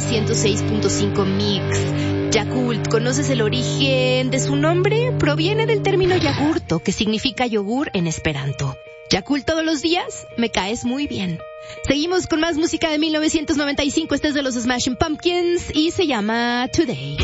106.5 Mix. Yakult, ¿conoces el origen de su nombre? Proviene del término yagurto, que significa yogur en esperanto. Yakult todos los días, me caes muy bien. Seguimos con más música de 1995, este es de los Smashing Pumpkins y se llama Today.